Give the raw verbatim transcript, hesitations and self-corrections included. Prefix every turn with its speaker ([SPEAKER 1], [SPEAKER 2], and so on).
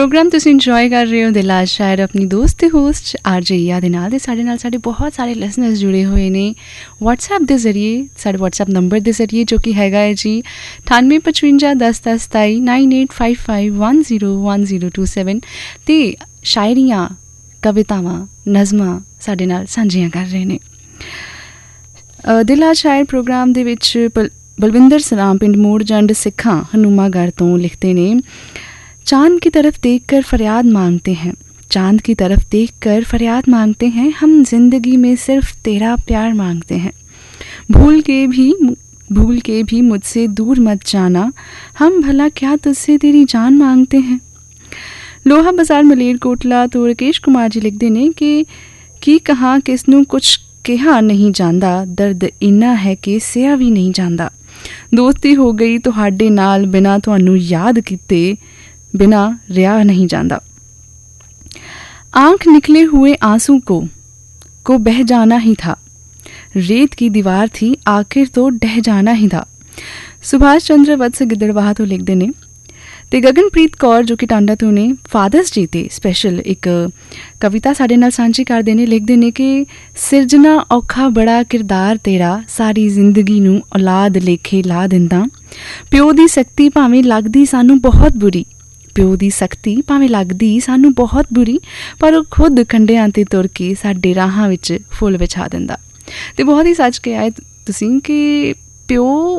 [SPEAKER 1] Programme तुसीं enjoy कर रहे हो दिल आज शायर अपनी दोस्त ते होस्ट आर जे ईया दे नाल ते साडे नाल साडे बहुत सारे लिसनर्स जुड़े हुए ने व्हाट्सएप के जरिए साडे व्हाट्सएप नंबर के जरिए जो कि हैगा है जी अठानवे पचवंजा दस दस सताई nine eight five five one zero one zero two seven ते शायरियाँ कवितावां नज़मां साडे नाल सांझियां कर रहे ने। दिल आज शायर प्रोग्राम दे विच बलविंदर सलाम पिंड मोड़ जंड सिखां हनुमागढ़ तो लिखते ने, चांद की तरफ देखकर फरियाद मांगते हैं, चांद की तरफ देखकर फरियाद मांगते हैं, हम जिंदगी में सिर्फ तेरा प्यार मांगते हैं, भूल के भी भूल के भी मुझसे दूर मत जाना, हम भला क्या तुझसे तेरी जान मांगते हैं। लोहा बाजार मलेरकोटला तो राकेश कुमार जी लिखते ने कि की कहा किसनू कुछ कहा नहीं जांदा, दर्द इन्ना है कि सिया भी नहीं जांदा, दोस्ती हो गई तुहाडे नाल बिना तुहानू याद किते बिना रिया नहीं जांदा, आंख निकले हुए आंसू को को बह जाना ही था, रेत की दीवार थी आखिर तो ढह जाना ही था। सुभाष चंद्र वत्स गिद्दड़वाह तो लिखते ने ते गगनप्रीत कौर जो कि टांडा तो ने फादर्स डे ते स्पैशल एक कविता साडे नाल सांझी करदे ने, लिखदे ने कि सिरजना औखा बड़ा किरदार तेरा, सारी जिंदगी नू औलाद लेखे ला दिंदा, प्यो दी शक्ति भावें लगदी सानू बहुत बुरी, प्यो दी सख्ती भावें लगदी सानू बहुत बुरी, पर वो खुद खंडियां ते तुर के साडे राहां विच फुल विछा दिंदा। ते बहुत ही सच कहा है तुसीं कि प्यो